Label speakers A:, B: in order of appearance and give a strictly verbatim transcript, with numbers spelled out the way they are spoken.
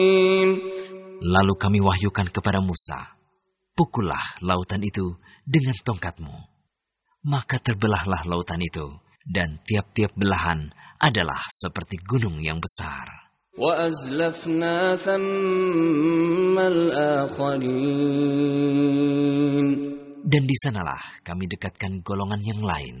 A: Lalu kami wahyukan kepada Musa, pukullah lautan itu dengan tongkatmu. Maka terbelahlah lautan itu, dan tiap-tiap belahan adalah seperti gunung yang besar.
B: وَأَزْلَفْنَا ثَمَّ الْآخَرِينَ.
A: Dan di sanalah kami dekatkan golongan yang lain.